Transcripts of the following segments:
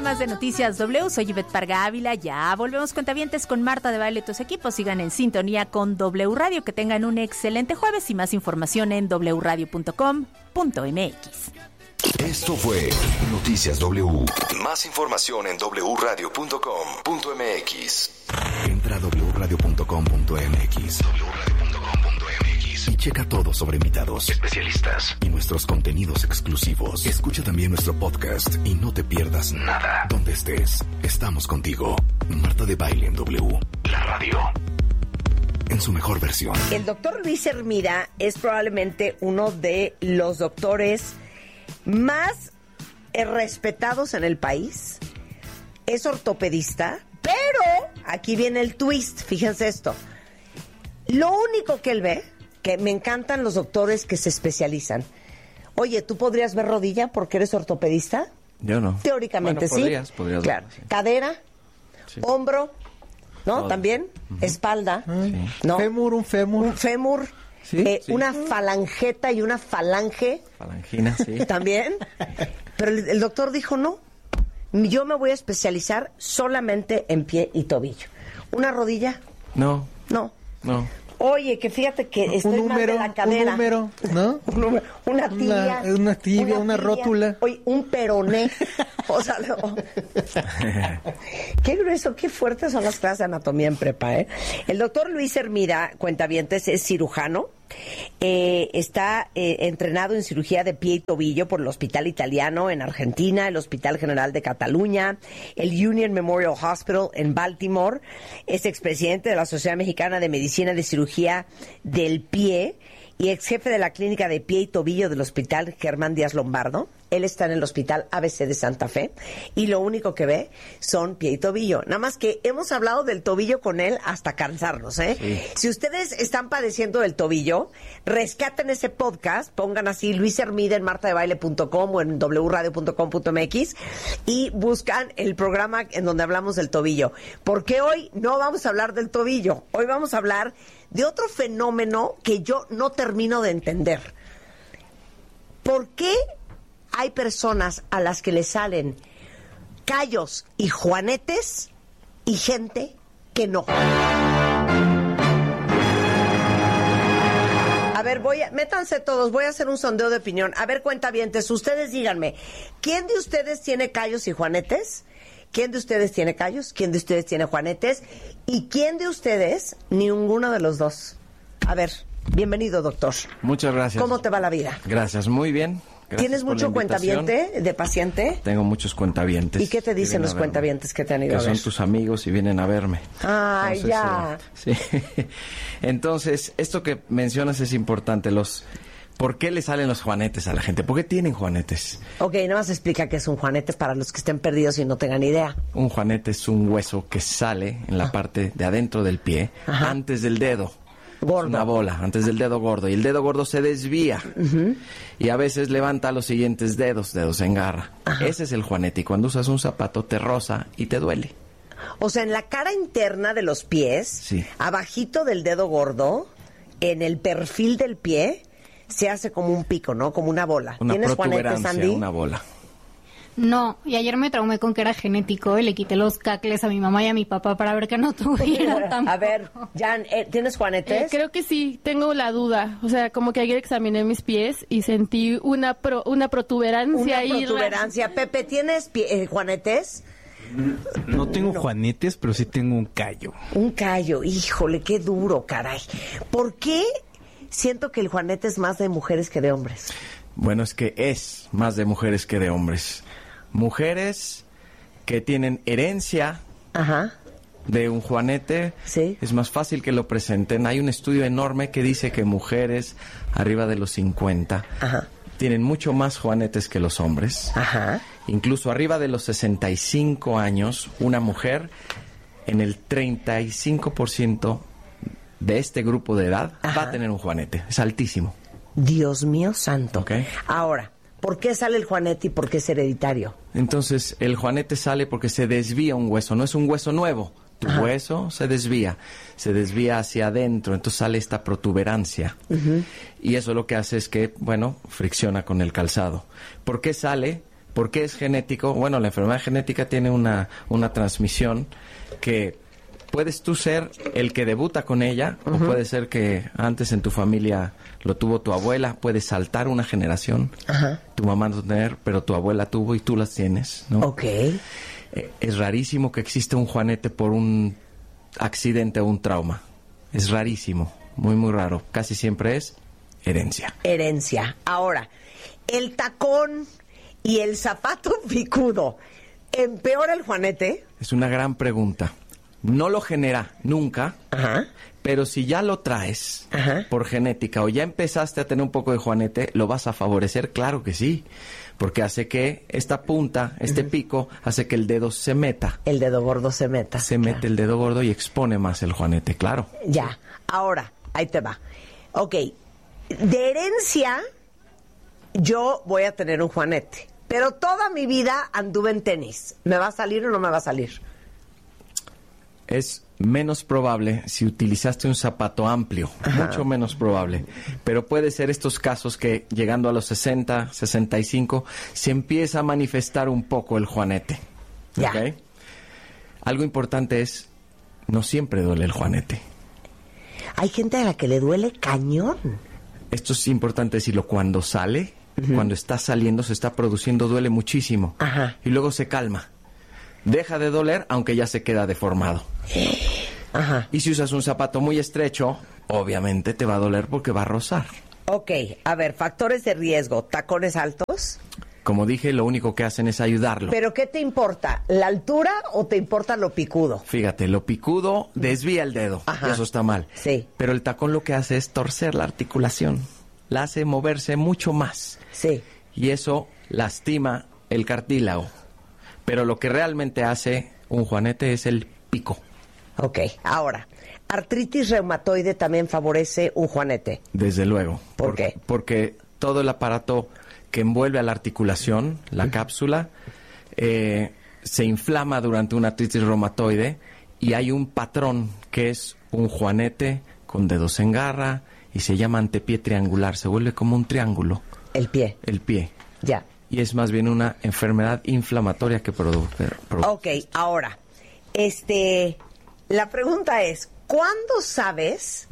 más de Noticias W. Soy Ivette Parga Ávila. Ya volvemos, cuentavientes, con Marta de Baile y tus equipos. Sigan en sintonía con W Radio. Que tengan un excelente jueves y más información en wradio.com.mx. Esto fue Noticias W. Más información en wradio.com.mx. Entra a wradio.com.mx. Y checa todo sobre invitados, especialistas y nuestros contenidos exclusivos. Escucha también nuestro podcast y no te pierdas nada. Donde estés, estamos contigo. Marta de Baile en W. La radio en su mejor versión. El doctor Luis Hermida es probablemente uno de los doctores más respetados en el país. Es ortopedista, pero aquí viene el twist. Fíjense esto. Lo único que él ve, que me encantan los doctores que se especializan. Oye, ¿tú podrías ver rodilla porque eres ortopedista? Yo no. Teóricamente bueno, sí. Podrías claro. sí. Cadera, sí. Hombro, ¿no? Todo. También. Espalda, Sí. ¿no? Un fémur. Sí, sí. Una falangeta y una falange. Falangina, sí. También. Pero el doctor dijo no. Yo me voy a especializar solamente en pie y tobillo. ¿Una rodilla? No. No. No. Oye, que fíjate que estoy mal de la cadera. Un número, ¿no? Una tibia. Una tibia, una rótula. Oye, un peroné. O sea, no. Qué grueso, qué fuertes son las clases de anatomía en prepa, ¿eh? El doctor Luis Hermida, cuentavientes, es cirujano. Está entrenado en cirugía de pie y tobillo por el Hospital Italiano en Argentina, el Hospital General de Cataluña, el Union Memorial Hospital en Baltimore. Es expresidente de la Sociedad Mexicana de Medicina de Cirugía del Pie y ex jefe de la Clínica de Pie y Tobillo del Hospital Germán Díaz Lombardo. Él está en el Hospital ABC de Santa Fe y lo único que ve son pie y tobillo. Nada más que hemos hablado del tobillo con él hasta cansarnos, ¿eh? Sí. Si ustedes están padeciendo del tobillo, rescaten ese podcast, pongan así Luis Hermida en martadebaile.com o en wradio.com.mx y buscan el programa en donde hablamos del tobillo. Porque hoy no vamos a hablar del tobillo, hoy vamos a hablar de otro fenómeno que yo no termino de entender. ¿Por qué hay personas a las que le salen callos y juanetes y gente que no? A ver, métanse todos, voy a hacer un sondeo de opinión. A ver, cuentavientes, ustedes díganme, ¿quién de ustedes tiene callos y juanetes? ¿Quién de ustedes tiene callos? ¿Quién de ustedes tiene juanetes? ¿Y quién de ustedes? Ninguno de los dos. A ver, bienvenido, doctor. Muchas gracias. ¿Cómo te va la vida? Gracias, muy bien. Gracias. ¿Tienes mucho cuentaviente de paciente? Tengo muchos cuentavientes. ¿Y qué te dicen los cuentavientes que te han ido a ver? Que son tus amigos y vienen a verme. Ay, entonces, ya. Sí. Entonces, esto que mencionas es importante. ¿Por qué le salen los juanetes a la gente? ¿Por qué tienen juanetes? Ok, nada más explica qué es un juanete para los que estén perdidos y no tengan idea. Un juanete es un hueso que sale en la parte de adentro del pie, antes del dedo. Gordo. Una bola, antes del dedo gordo. Y el dedo gordo se desvía. Y a veces levanta los siguientes dedos en garra. Ese es el juanete. Y cuando usas un zapato te roza y te duele. O sea, en la cara interna de los pies, sí, abajito del dedo gordo, en el perfil del pie, se hace como un pico, ¿no? Como una bola. Una ¿Tienes juanetes, Sandy? Una bola. No, y ayer me traumé con que era genético y le quité los cacles a mi mamá y a mi papá para ver que no tuviera tampoco. A ver, Jan, ¿tienes juanetes? Creo que sí, tengo la duda. O sea, como que ayer examiné mis pies y sentí una protuberancia ahí. Una protuberancia. Pepe, ¿tienes juanetes? No tengo juanetes, pero sí tengo un callo. Un callo, híjole, qué duro, caray. ¿Por qué siento que el juanete es más de mujeres que de hombres? Bueno, es que es más de mujeres que de hombres. Mujeres que tienen herencia de un juanete, ¿sí?, es más fácil que lo presenten. Hay un estudio enorme que dice que mujeres arriba de los 50 tienen mucho más juanetes que los hombres. Incluso arriba de los 65 años, una mujer en el 35% de este grupo de edad va a tener un juanete. Es altísimo. Dios mío santo. Okay. Ahora, ¿por qué sale el juanete y por qué es hereditario? Entonces, el juanete sale porque se desvía un hueso. No es un hueso nuevo. Tu hueso se desvía hacia adentro. Entonces sale esta protuberancia. Y eso lo que hace es que, bueno, fricciona con el calzado. ¿Por qué sale? ¿Por qué es genético? Bueno, la enfermedad genética tiene una transmisión que puedes tú ser el que debuta con ella, o puede ser que antes en tu familia lo tuvo tu abuela, puedes saltar una generación, tu mamá no tener, pero tu abuela tuvo y tú las tienes, ¿no? Ok. Es rarísimo que exista un juanete por un accidente o un trauma. Es rarísimo, muy, muy raro. Casi siempre es herencia. Herencia. Ahora, el tacón y el zapato picudo, ¿empeora el juanete? Es una gran pregunta. No lo genera nunca, pero si ya lo traes por genética o ya empezaste a tener un poco de juanete, ¿lo vas a favorecer? Claro que sí, porque hace que esta punta, este pico, hace que el dedo se meta. El dedo gordo se meta. Se mete el dedo gordo y expone más el juanete, claro. Ya, ahora, ahí te va. Ok, de herencia yo voy a tener un juanete, pero toda mi vida anduve en tenis. ¿Me va a salir o no me va a salir? Es menos probable si utilizaste un zapato amplio, mucho menos probable. Pero puede ser estos casos que llegando a los 60, 65, se empieza a manifestar un poco el juanete. Ya. ¿Okay? Algo importante es, no siempre duele el juanete. Hay gente a la que le duele cañón. Esto es importante decirlo, cuando sale, cuando está saliendo, se está produciendo, duele muchísimo. Y luego se calma. Deja de doler, aunque ya se queda deformado. Y si usas un zapato muy estrecho, obviamente te va a doler porque va a rozar. Ok, a ver, factores de riesgo, tacones altos. Como dije, lo único que hacen es ayudarlo. ¿Pero qué te importa? ¿La altura o te importa lo picudo? Fíjate, lo picudo desvía el dedo. Eso está mal. Sí. Pero el tacón lo que hace es torcer la articulación. La hace moverse mucho más. Sí. Y eso lastima el cartílago. Pero lo que realmente hace un juanete es el pico. Ok, ahora, ¿artritis reumatoide también favorece un juanete? Desde luego. ¿Por qué? Porque todo el aparato que envuelve a la articulación, la cápsula, se inflama durante una artritis reumatoide y hay un patrón que es un juanete con dedos en garra y se llama antepié triangular. Se vuelve como un triángulo. El pie. El pie. Ya. Y es más bien una enfermedad inflamatoria que produce. Ok, ahora, la pregunta es, ¿cuándo sabes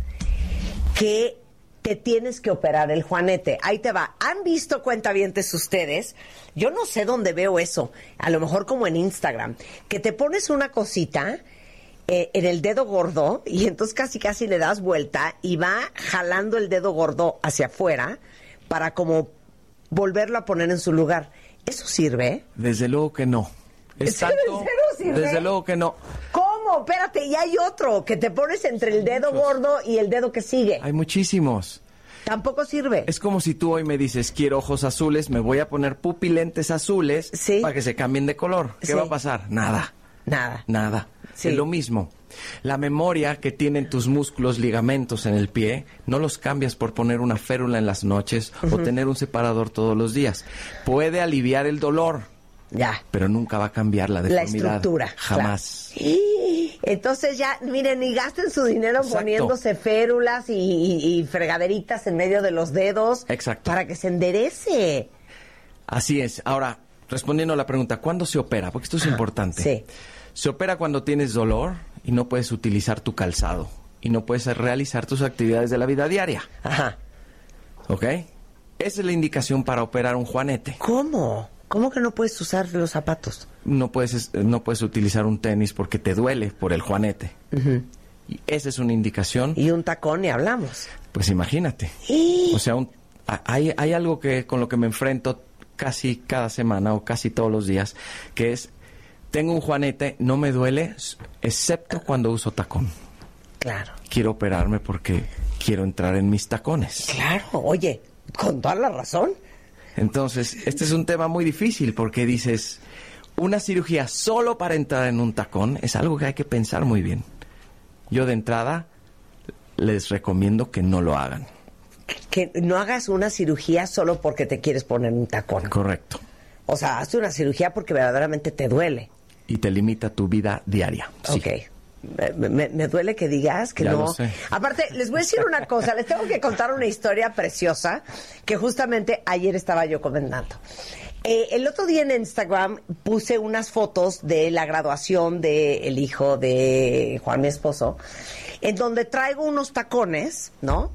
que te tienes que operar el juanete? Ahí te va. ¿Han visto, cuentavientes, ustedes? Yo no sé dónde veo eso. A lo mejor como en Instagram. Que te pones una cosita en el dedo gordo y entonces casi le das vuelta y va jalando el dedo gordo hacia afuera para como volverlo a poner en su lugar. ¿Eso sirve? Desde luego que no. ¿En serio sirve? Desde luego que no. ¿Cómo? Espérate, y hay otro que te pones entre el dedo gordo y el dedo que sigue. Hay muchísimos. Tampoco sirve. Es como si tú hoy me dices, quiero ojos azules, me voy a poner pupilentes azules para que se cambien de color. ¿Qué va a pasar? Nada. Sí. Es lo mismo. La memoria que tienen tus músculos, ligamentos en el pie, no los cambias por poner una férula en las noches o tener un separador todos los días. Puede aliviar el dolor, pero nunca va a cambiar la deformidad. La estructura. Jamás. Claro. Entonces ya, miren, y gasten su dinero poniéndose férulas y fregaderitas en medio de los dedos. Exacto. Para que se enderece. Así es. Ahora, respondiendo a la pregunta, ¿cuándo se opera? Porque esto es importante. Sí. Se opera cuando tienes dolor y no puedes utilizar tu calzado y no puedes realizar tus actividades de la vida diaria. ¿Ok? Esa es la indicación para operar un juanete. ¿Cómo? ¿Cómo que no puedes usar los zapatos? No puedes utilizar un tenis porque te duele por el juanete. Y esa es una indicación. Y un tacón y hablamos. Pues imagínate. O sea, hay algo con lo que me enfrento casi cada semana o casi todos los días, que es, tengo un juanete, no me duele, excepto cuando uso tacón. Claro. Quiero operarme porque quiero entrar en mis tacones. Claro, oye, con toda la razón. Entonces, este es un tema muy difícil porque dices, una cirugía solo para entrar en un tacón es algo que hay que pensar muy bien. Yo de entrada les recomiendo que no lo hagan. Que no hagas una cirugía solo porque te quieres poner un tacón. Correcto. O sea, hazte una cirugía porque verdaderamente te duele. Y te limita tu vida diaria. Sí. Ok. Me duele que digas que ya no. Lo sé. Aparte, les voy a decir una cosa. Les tengo que contar una historia preciosa que justamente ayer estaba yo comentando. El otro día en Instagram puse unas fotos de la graduación del hijo de Juan, mi esposo, en donde traigo unos tacones, ¿no?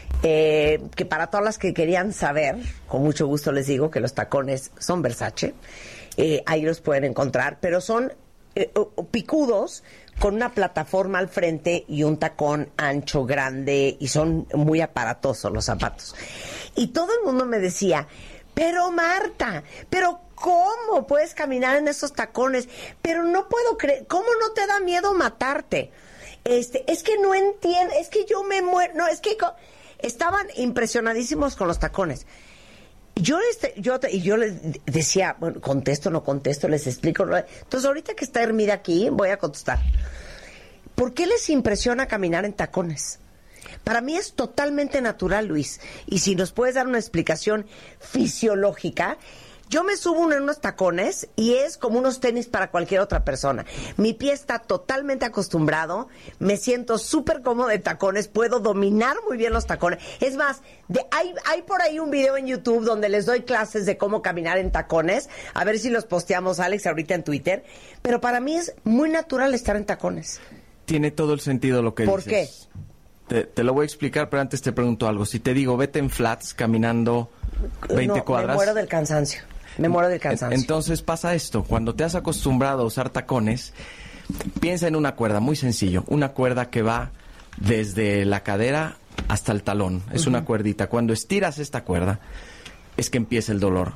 Que para todas las que querían saber, con mucho gusto les digo que los tacones son Versace. Ahí los pueden encontrar, pero son picudos con una plataforma al frente y un tacón ancho, grande, y son muy aparatosos los zapatos. Y todo el mundo me decía, pero Marta, ¿pero cómo puedes caminar en esos tacones? Pero no puedo creer, ¿cómo no te da miedo matarte? Es que no entiendo, es que yo me muero, no, es que estaban impresionadísimos con los tacones. Yo les decía, bueno, contesto, no contesto, les explico. Entonces, ahorita que está Hermida aquí, voy a contestar. ¿Por qué les impresiona caminar en tacones? Para mí es totalmente natural, Luis. Y si nos puedes dar una explicación fisiológica, yo me subo en unos tacones y es como unos tenis para cualquier otra persona. Mi pie está totalmente acostumbrado, me siento súper cómodo de tacones, puedo dominar muy bien los tacones. Es más, hay por ahí un video en YouTube donde les doy clases de cómo caminar en tacones. A ver si los posteamos, Alex, ahorita en Twitter. Pero para mí es muy natural estar en tacones. Tiene todo el sentido lo que dices. ¿Por qué? Te lo voy a explicar, pero antes te pregunto algo. Si te digo, vete en flats caminando 20 cuadras... Me muero del cansancio. Entonces pasa esto. Cuando te has acostumbrado a usar tacones, piensa en una cuerda, muy sencillo. Una cuerda que va desde la cadera hasta el talón. Es una cuerdita. Cuando estiras esta cuerda, es que empieza el dolor.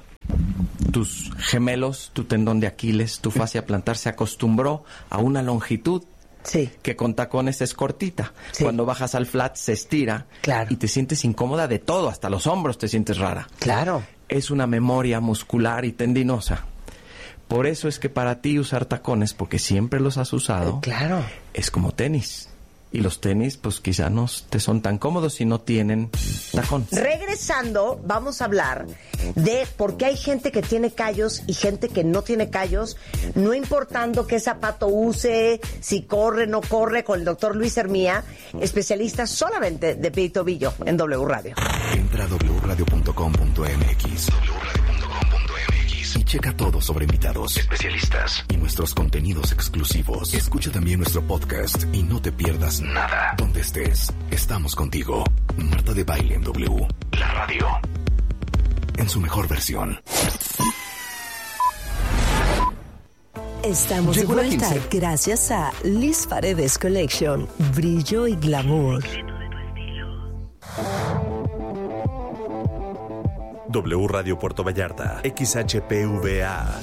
Tus gemelos, tu tendón de Aquiles, tu fascia plantar se acostumbró a una longitud. Sí. Que con tacones es cortita. Sí. Cuando bajas al flat se estira. Claro. Y te sientes incómoda de todo, hasta los hombros te sientes rara. Claro. Es una memoria muscular y tendinosa. Por eso es que para ti usar tacones, porque siempre los has usado, claro, es como tenis. Y los tenis, pues quizá no te son tan cómodos si no tienen tacón. Regresando, vamos a hablar de por qué hay gente que tiene callos y gente que no tiene callos, no importando qué zapato use, si corre, no corre, con el doctor Luis Hermida, especialista solamente de pie y tobillo en W Radio. Entra a wradio.com.mx y checa todo sobre invitados, especialistas y nuestros contenidos exclusivos. Escucha también nuestro podcast y no te pierdas nada. Donde estés, estamos contigo. Marta de Baile en W. La radio. En su mejor versión. Estamos de vuelta gracias a Liz Paredes Collection. Brillo y glamour. W Radio Puerto Vallarta, XHPVA,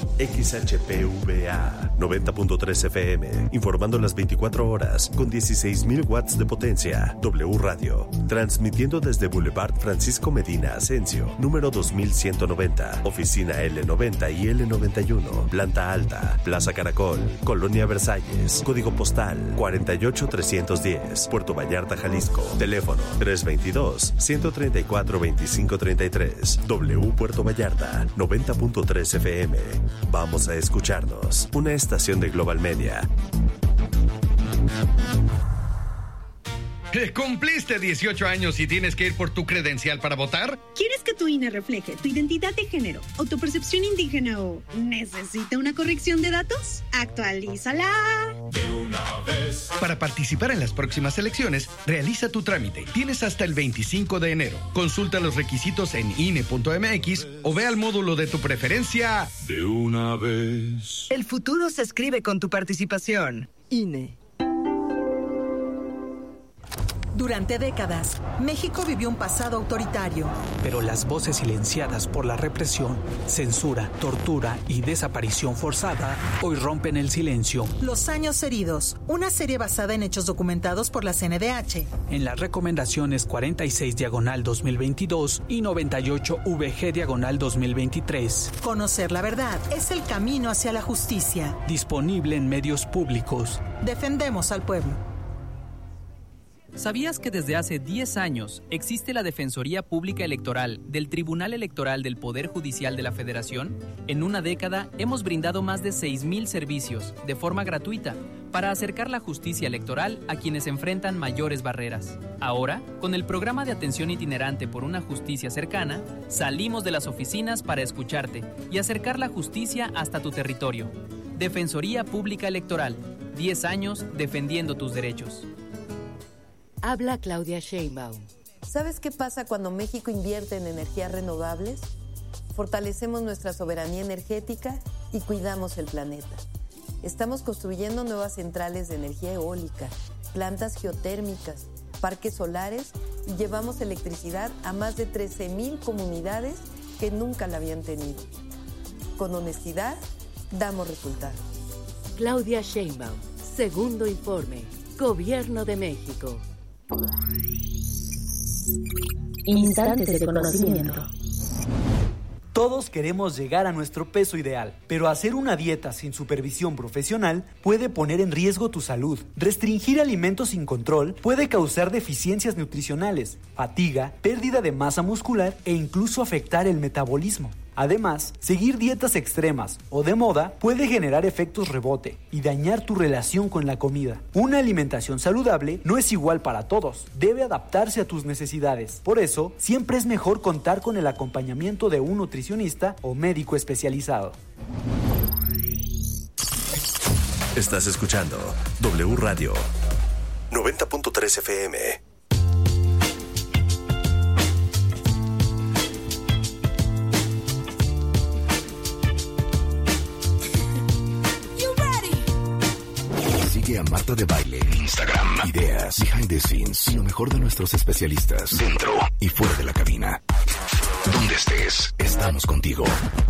90.3 FM, informando las 24 horas con 16,000 watts de potencia. W Radio, transmitiendo desde Boulevard Francisco Medina Asensio, número 2190, oficina L90 y L91, planta alta, Plaza Caracol, Colonia Versalles, código postal 48310, Puerto Vallarta, Jalisco, teléfono 322-134-2533. W Puerto Vallarta, 90.3 FM. Vamos a escucharnos. Una estación de Global Media. ¿Cumpliste 18 años y tienes que ir por tu credencial para votar? ¿Quieres que tu INE refleje tu identidad de género o tu percepción indígena o necesita una corrección de datos? ¡Actualízala! De una vez. Para participar en las próximas elecciones, realiza tu trámite. Tienes hasta el 25 de enero. Consulta los requisitos en INE.mx o ve al módulo de tu preferencia. De una vez. El futuro se escribe con tu participación. INE. Durante décadas, México vivió un pasado autoritario. Pero las voces silenciadas por la represión, censura, tortura y desaparición forzada hoy rompen el silencio. Los años heridos, una serie basada en hechos documentados por la CNDH. En las recomendaciones 46/2022 y 98VG/2023. Conocer la verdad es el camino hacia la justicia. Disponible en medios públicos. Defendemos al pueblo. ¿Sabías que desde hace 10 años existe la Defensoría Pública Electoral del Tribunal Electoral del Poder Judicial de la Federación? En una década hemos brindado más de 6,000 servicios de forma gratuita para acercar la justicia electoral a quienes enfrentan mayores barreras. Ahora, con el programa de atención itinerante por una justicia cercana, salimos de las oficinas para escucharte y acercar la justicia hasta tu territorio. Defensoría Pública Electoral, 10 años defendiendo tus derechos. Habla Claudia Sheinbaum. ¿Sabes qué pasa cuando México invierte en energías renovables? Fortalecemos nuestra soberanía energética y cuidamos el planeta. Estamos construyendo nuevas centrales de energía eólica, plantas geotérmicas, parques solares y llevamos electricidad a más de 13,000 comunidades que nunca la habían tenido. Con honestidad, damos resultados. Claudia Sheinbaum, segundo informe, Gobierno de México. Instantes de conocimiento. Todos queremos llegar a nuestro peso ideal, pero hacer una dieta sin supervisión profesional puede poner en riesgo tu salud. Restringir alimentos sin control puede causar deficiencias nutricionales, fatiga, pérdida de masa muscular e incluso afectar el metabolismo. Además, seguir dietas extremas o de moda puede generar efectos rebote y dañar tu relación con la comida. Una alimentación saludable no es igual para todos, debe adaptarse a tus necesidades. Por eso, siempre es mejor contar con el acompañamiento de un nutricionista o médico especializado. Estás escuchando W Radio 90.3 FM. Sigue a Marta de Baile en Instagram. Ideas, behind the scenes y lo mejor de nuestros especialistas dentro y fuera de la cabina. Donde estés, estamos contigo.